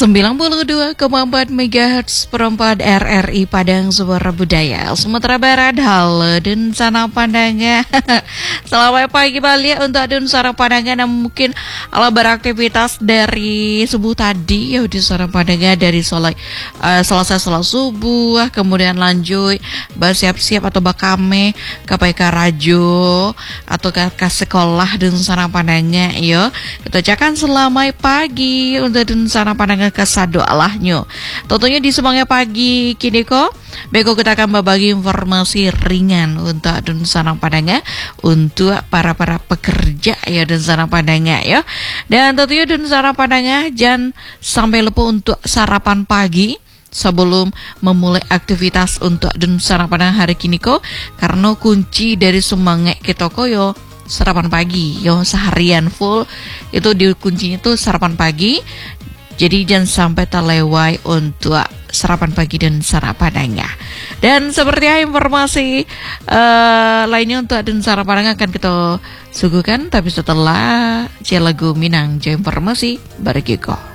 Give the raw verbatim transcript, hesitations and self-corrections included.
sembilan puluh dua koma empat megahertz perempat R R I Padang Suara Budaya Sumatera Barat. Halo Dun Sana Pandangan. Selamat pagi Bali untuk Dun Sana Pandangan yang mungkin ala beraktivitas dari subuh tadi ya Dun Sana Pandangan dari solai uh, selesai sholat subuh, kemudian lanjut bersiap-siap atau bakame ke P K Rajo atau ke, ke sekolah Dun Sana Pandangan yo. Kita ucapkan selamat pagi untuk Dun Sana Pandangan kesado Allahnya. Tentunya di semangat pagi kini kok Beko kita akan berbagi informasi ringan untuk Dun Sana Pandangan untuk para-para pekerja ya Dun Sana Pandangan ya. Dan tentunya Dun Sana Pandangan jangan sampai lupa untuk sarapan pagi sebelum memulai aktivitas untuk Dun Sana Pandangan hari kini kok, karena kunci dari semangat kita koyo sarapan pagi yo seharian full itu di kuncinya itu sarapan pagi. Jadi jangan sampai terlewai untuk sarapan pagi dan sarapan Pandangan. Dan seperti informasi uh, lainnya untuk dan sarapan Pandangan akan kita suguhkan, tapi setelah lagu Minang Jaya Informasi Barikiko.